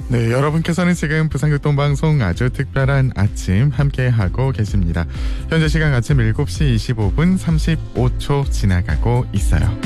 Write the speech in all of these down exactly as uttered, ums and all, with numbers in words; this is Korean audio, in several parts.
네, 여러분께서는 지금 부산교통방송 아주 특별한 아침 함께하고 계십니다. 현재 시간 아침 일곱 시 이십오 분 삼십오 초 지나가고 있어요.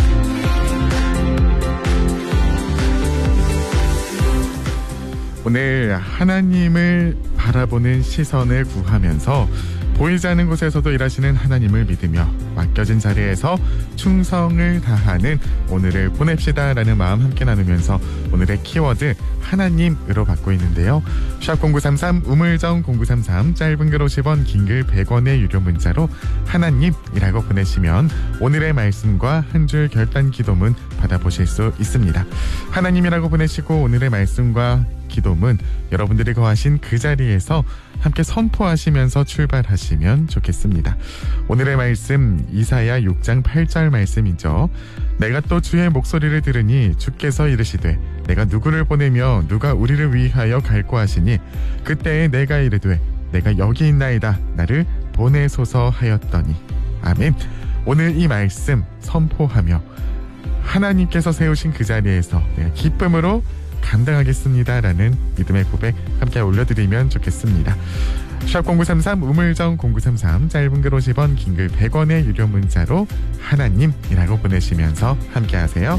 오늘 하나님을 바라보는 시선을 구하면서 보이지 않는 곳에서도 일하시는 하나님을 믿으며 맡겨진 자리에서 충성을 다하는 오늘을 보냅시다 라는 마음 함께 나누면서 오늘의 키워드 하나님으로 받고 있는데요. 샵 공구삼삼 우물정 공구삼삼 짧은 글 오십 원 긴 글 백 원의 유료 문자로 하나님이라고 보내시면 오늘의 말씀과 한 줄 결단 기도문 받아보실 수 있습니다. 하나님이라고 보내시고 오늘의 말씀과 기도문 여러분들이 거하신 그 자리에서 함께 선포하시면서 출발하시면 좋겠습니다. 오늘의 말씀 이사야 육 장 팔 절 말씀이죠. 내가 또 주의 목소리를 들으니 주께서 이르시되 내가 누구를 보내며 누가 우리를 위하여 갈고 하시니 그때에 내가 이르되 내가 여기 있나이다 나를 보내소서 하였더니 아멘. 오늘 이 말씀 선포하며 하나님께서 세우신 그 자리에서 내가 기쁨으로 감당하겠습니다 라는 믿음의 고백 함께 올려드리면 좋겠습니다. 샵 공구삼삼 우물정 공구삼삼 짧은 글 오십 원 긴 글 백 원의 유료 문자로 하나님이라고 보내시면서 함께 하세요.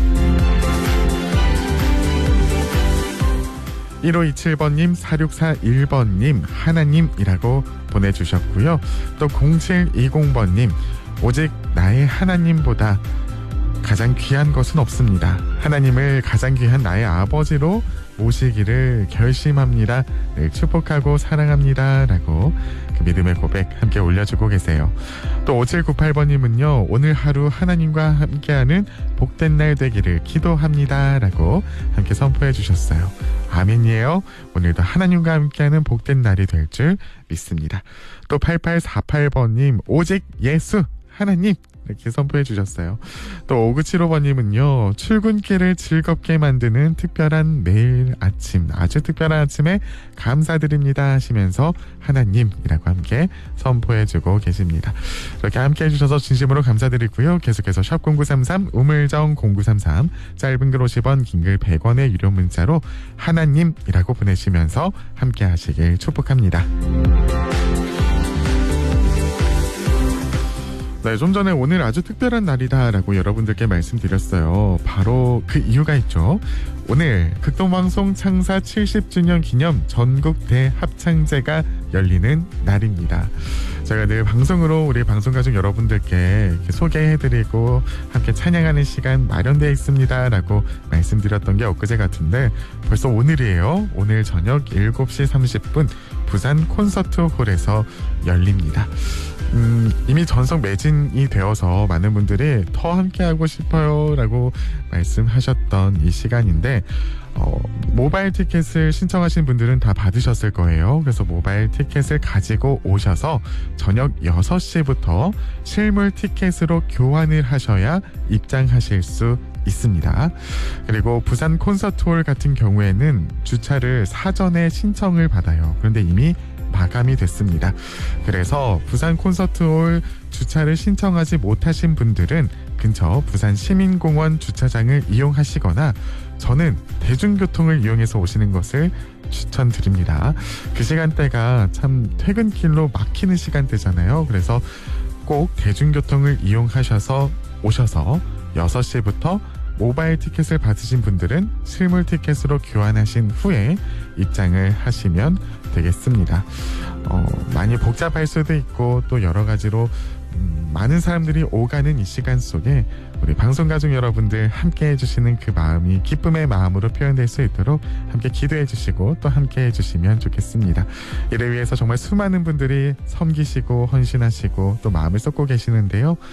일오이칠 번님 사육사일 번님 하나님이라고 보내주셨고요. 또 공칠이공 번님 오직 나의 하나님보다 가장 귀한 것은 없습니다. 하나님을 가장 귀한 나의 아버지로 모시기를 결심합니다. 늘 축복하고 사랑합니다 라고 그 믿음의 고백 함께 올려주고 계세요. 또 오칠구팔 번님은요 오늘 하루 하나님과 함께하는 복된 날 되기를 기도합니다 라고 함께 선포해 주셨어요. 아멘이에요. 오늘도 하나님과 함께하는 복된 날이 될 줄 믿습니다. 또 팔팔사팔 번님 오직 예수 하나님 이렇게 선포해 주셨어요. 또 오구칠오 번님은요 출근길을 즐겁게 만드는 특별한 매일 아침 아주 특별한 아침에 감사드립니다 하시면서 하나님이라고 함께 선포해 주고 계십니다. 이렇게 함께 해주셔서 진심으로 감사드리고요. 계속해서 샵 공구삼삼 우물정 공구삼삼 짧은 글 오십 원 긴 글 백 원의 유료 문자로 하나님이라고 보내시면서 함께 하시길 축복합니다. 네, 좀 전에 오늘 아주 특별한 날이다 라고 여러분들께 말씀드렸어요. 바로 그 이유가 있죠. 오늘 극동방송 창사 칠십 주년 기념 전국 대합창제가 열리는 날입니다. 제가 늘 방송으로 우리 방송가족 여러분들께 소개해드리고 함께 찬양하는 시간 마련되어 있습니다 라고 말씀드렸던 게 엊그제 같은데 벌써 오늘이에요. 오늘 저녁 일곱 시 삼십 분 부산 콘서트홀에서 열립니다. 음, 이미 전석 매진이 되어서 많은 분들이 더 함께하고 싶어요 라고 말씀하셨던 이 시간인데 어, 모바일 티켓을 신청하신 분들은 다 받으셨을 거예요. 그래서 모바일 티켓을 가지고 오셔서 저녁 여섯 시부터 실물 티켓으로 교환을 하셔야 입장하실 수 있습니다. 그리고 부산 콘서트홀 같은 경우에는 주차를 사전에 신청을 받아요. 그런데 이미 마감이 됐습니다. 그래서 부산 콘서트홀 주차를 신청하지 못하신 분들은 근처 부산 시민공원 주차장을 이용하시거나 저는 대중교통을 이용해서 오시는 것을 추천드립니다. 그 시간대가 참 퇴근길로 막히는 시간대잖아요. 그래서 꼭 대중교통을 이용하셔서 오셔서 여섯 시부터 모바일 티켓을 받으신 분들은 실물 티켓으로 교환하신 후에 입장을 하시면 되겠습니다. 어, 많이 복잡할 수도 있고 또 여러 가지로 음, 많은 사람들이 오가는 이 시간 속에 우리 방송가족 여러분들 함께 해주시는 그 마음이 기쁨의 마음으로 표현될 수 있도록 함께 기도해 주시고 또 함께 해주시면 좋겠습니다. 이를 위해서 정말 수많은 분들이 섬기시고 헌신하시고 또 마음을 쏟고 계시는데요.